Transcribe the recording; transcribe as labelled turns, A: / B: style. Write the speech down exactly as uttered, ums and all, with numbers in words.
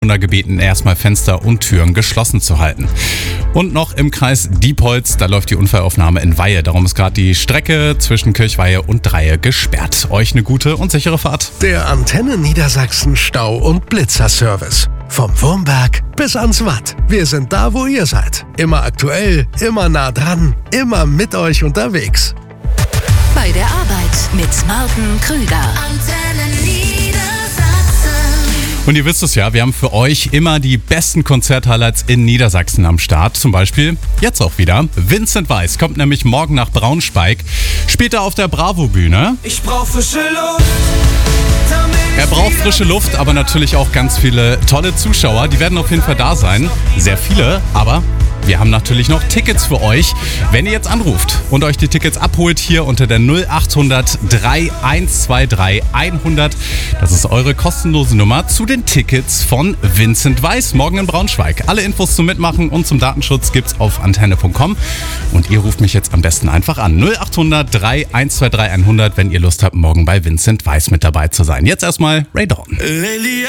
A: Anwohner gebeten, erstmal Fenster und Türen geschlossen zu halten. Und noch im Kreis Diepholz, da läuft die Unfallaufnahme in Weihe. Darum ist gerade die Strecke zwischen Kirchweihe und Dreie gesperrt. Euch eine gute und sichere Fahrt.
B: Der Antenne Niedersachsen Stau- und Blitzerservice. Vom Wurmberg bis ans Watt. Wir sind da, wo ihr seid. Immer aktuell, immer nah dran, immer mit euch unterwegs.
C: Bei der Arbeit mit Martin Krüger. Antenne Niedersachsen.
A: Und ihr wisst es ja, wir haben für euch immer die besten Konzert-Highlights in Niedersachsen am Start. Zum Beispiel jetzt auch wieder. Vincent Weiss kommt nämlich morgen nach Braunschweig. Später auf der Bravo-Bühne.
D: Ich brauch frische Luft.
A: Er braucht frische Luft, aber natürlich auch ganz viele tolle Zuschauer. Die werden auf jeden Fall da sein. Sehr viele, aber wir haben natürlich noch Tickets für euch. Wenn ihr jetzt anruft und euch die Tickets abholt, hier unter der null acht hundert drei eins zwei drei hundert. Das ist eure kostenlose Nummer zu den Tickets von Vincent Weiss morgen in Braunschweig. Alle Infos zum Mitmachen und zum Datenschutz gibt's auf antenne punkt com. Und ihr ruft mich jetzt am besten einfach an. null acht hundert drei eins zwei drei hundert, wenn ihr Lust habt, morgen bei Vincent Weiss mit dabei zu sein. Jetzt erstmal Ray Dawn.
D: Lady